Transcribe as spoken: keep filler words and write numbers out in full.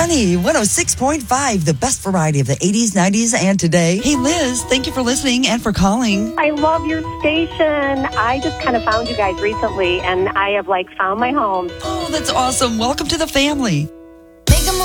Sunny one oh six point five, the best variety of the eighties, nineties, and today. Hey, Liz, thank you for listening and for calling. I love your station. I just kind of found you guys recently, and I have, like, found my home. Oh, that's awesome. Welcome to the family.